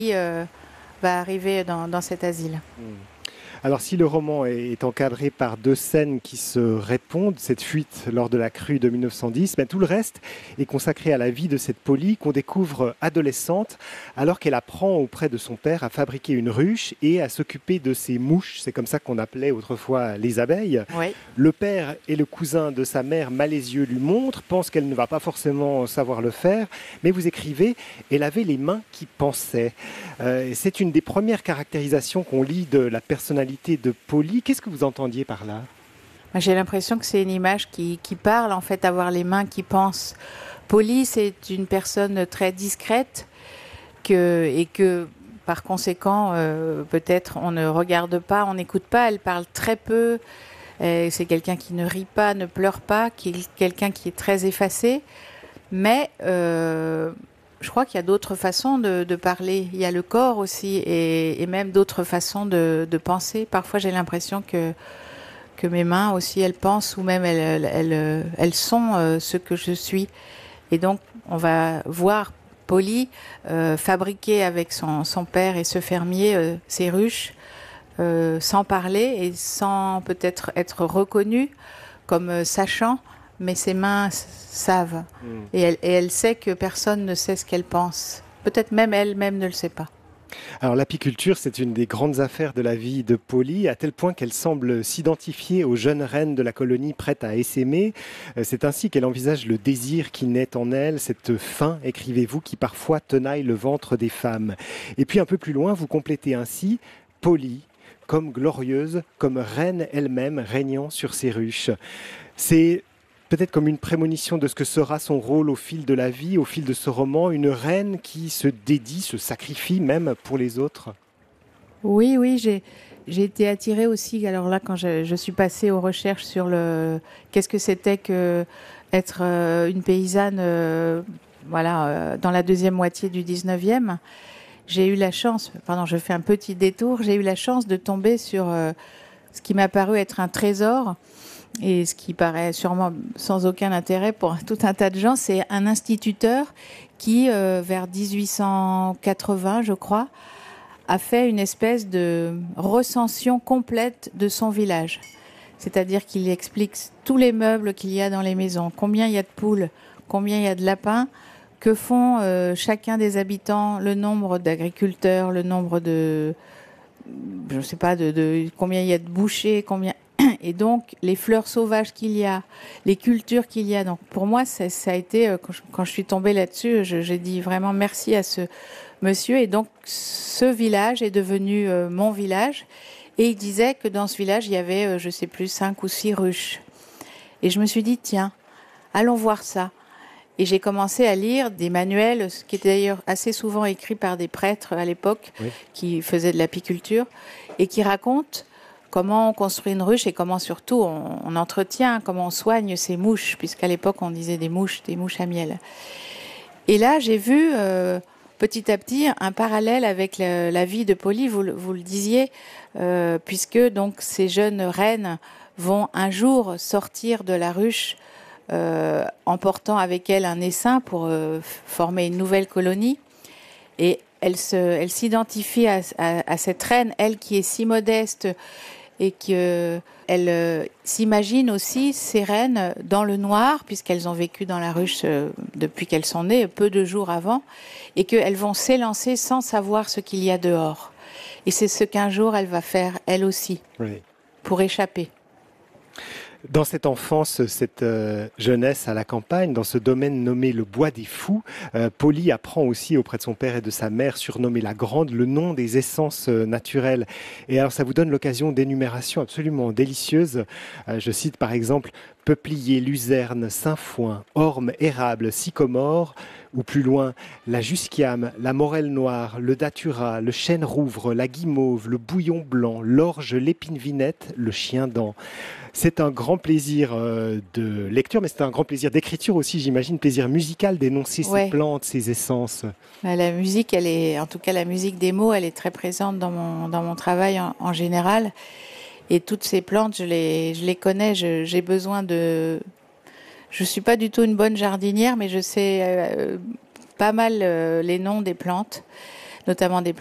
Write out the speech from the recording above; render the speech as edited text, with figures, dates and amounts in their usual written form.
va arriver dans cet asile. Hmm. Alors si le roman est encadré par deux scènes qui se répondent, cette fuite lors de la crue de 1910, tout le reste est consacré à la vie de cette Polly qu'on découvre adolescente alors qu'elle apprend auprès de son père à fabriquer une ruche et à s'occuper de ses mouches, c'est comme ça qu'on appelait autrefois les abeilles. Oui. Le père et le cousin de sa mère, malaisieux, lui montrent, pensent qu'elle ne va pas forcément savoir le faire, mais vous écrivez, elle avait les mains qui pensaient. C'est une des premières caractérisations qu'on lit de la personnalité de Polly. Qu'est-ce que vous entendiez par là? J'ai l'impression que c'est une image qui parle, en fait, avoir les mains qui pensent. Polly, c'est une personne très discrète et que, par conséquent, peut-être on ne regarde pas, on n'écoute pas, elle parle très peu. C'est quelqu'un qui ne rit pas, ne pleure pas, quelqu'un qui est très effacé. Mais je crois qu'il y a d'autres façons de parler. Il y a le corps aussi et même d'autres façons de penser. Parfois, j'ai l'impression que mes mains aussi, elles pensent ou même elles sont ce que je suis. Et donc, on va voir Polly fabriquer avec son père et ce fermier ses ruches sans parler et sans peut-être être reconnue comme sachant, mais ses mains savent. Et elle sait que personne ne sait ce qu'elle pense. Peut-être même elle-même ne le sait pas. Alors l'apiculture, c'est une des grandes affaires de la vie de Polly, à tel point qu'elle semble s'identifier aux jeunes reines de la colonie prêtes à essaimer. C'est ainsi qu'elle envisage le désir qui naît en elle, cette faim, écrivez-vous, qui parfois tenaille le ventre des femmes. Et puis un peu plus loin, vous complétez ainsi Polly, comme glorieuse, comme reine elle-même, régnant sur ses ruches. C'est peut-être comme une prémonition de ce que sera son rôle au fil de la vie, au fil de ce roman, une reine qui se dédie, se sacrifie même pour les autres. Oui, j'ai été attirée aussi. Alors là, quand je suis passée aux recherches sur qu'est-ce que c'était que être une paysanne, dans la deuxième moitié du 19e, j'ai eu la chance, pardon, je fais un petit détour, j'ai eu la chance de tomber sur ce qui m'a paru être un trésor. Et ce qui paraît sûrement sans aucun intérêt pour tout un tas de gens, c'est un instituteur qui, vers 1880, je crois, a fait une espèce de recension complète de son village. C'est-à-dire qu'il explique tous les meubles qu'il y a dans les maisons, combien il y a de poules, combien il y a de lapins, que font chacun des habitants, le nombre d'agriculteurs, le nombre de... je ne sais pas, combien il y a de bouchers, combien... Et donc, les fleurs sauvages qu'il y a, les cultures qu'il y a. Donc, pour moi, ça a été, quand je suis tombée là-dessus, j'ai dit vraiment merci à ce monsieur. Et donc, ce village est devenu mon village. Et il disait que dans ce village, il y avait, je sais plus, 5 ou 6 ruches. Et je me suis dit, tiens, allons voir ça. Et j'ai commencé à lire des manuels, ce qui était d'ailleurs assez souvent écrit par des prêtres à l'époque, oui, qui faisaient de l'apiculture, et qui racontent comment on construit une ruche et comment surtout on entretient, comment on soigne ces mouches, puisqu'à l'époque on disait des mouches à miel. Et là j'ai vu petit à petit un parallèle avec la vie de Polly, vous le disiez, puisque donc ces jeunes reines vont un jour sortir de la ruche emportant avec elles un essaim pour former une nouvelle colonie. Et elle s'identifie à cette reine, elle qui est si modeste et qu'elle s'imagine aussi ces reines dans le noir, puisqu'elles ont vécu dans la ruche depuis qu'elles sont nées, peu de jours avant, et qu'elles vont s'élancer sans savoir ce qu'il y a dehors. Et c'est ce qu'un jour elle va faire, elle aussi, oui, pour échapper. Dans cette enfance, cette jeunesse à la campagne, dans ce domaine nommé le Bois des Fous, Polly apprend aussi auprès de son père et de sa mère, surnommée la Grande, le nom des essences naturelles. Et alors ça vous donne l'occasion d'énumérations absolument délicieuses. Je cite par exemple peuplier, luzerne, sainfoin, orme, érable, sycomore, ou plus loin, la jusquiame, la morelle noire, le datura, le chêne rouvre, la guimauve, le bouillon blanc, l'orge, l'épine vinette, le chien-dent. C'est un grand plaisir de lecture, mais c'est un grand plaisir d'écriture aussi, j'imagine, plaisir musical d'énoncer ces plantes, ces essences. La musique, en tout cas la musique des mots, elle est très présente dans mon travail en général. Et toutes ces plantes, je les connais, j'ai besoin de... Je suis pas du tout une bonne jardinière, mais je sais pas mal les noms des plantes. notamment des